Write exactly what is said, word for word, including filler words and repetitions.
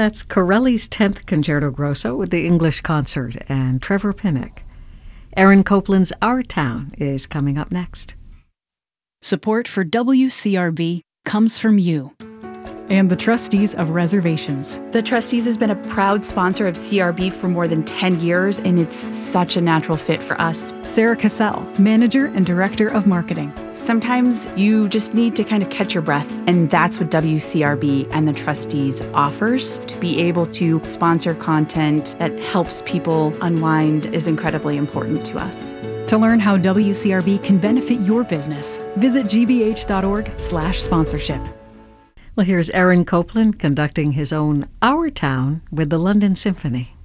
That's Corelli's tenth Concerto Grosso with the English Concert and Trevor Pinnock. Aaron Copland's Our Town is coming up next. Support for W C R B comes from you and the Trustees of Reservations. The Trustees has been a proud sponsor of C R B for more than ten years, and it's such a natural fit for us. Sarah Cassell, Manager and Director of Marketing. Sometimes you just need to kind of catch your breath, and that's what W C R B and the Trustees offers. To be able to sponsor content that helps people unwind is incredibly important to us. To learn how W C R B can benefit your business, visit g b h dot org slash sponsorship. Well, here's Aaron Copland conducting his own Our Town with the London Symphony.